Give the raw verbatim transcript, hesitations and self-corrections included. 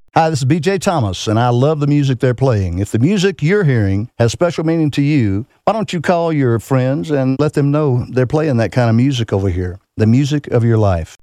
Hi, this is B J Thomas, and I love the music they're playing. If the music you're hearing has special meaning to you, why don't you call your friends and let them know they're playing that kind of music over here, the music of your life.